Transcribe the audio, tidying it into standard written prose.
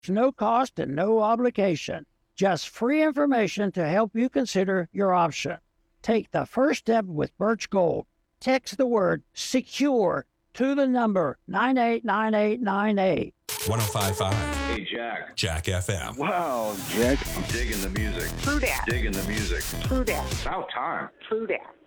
No cost and no obligation. Just free information to help you consider your option. Take the first step with Birch Gold. Text the word SECURE to the number 989898. 105.5. Hey, Jack. Jack FM. Wow, Jack. I'm digging the music. True that. Digging the music. True that. About time. True that.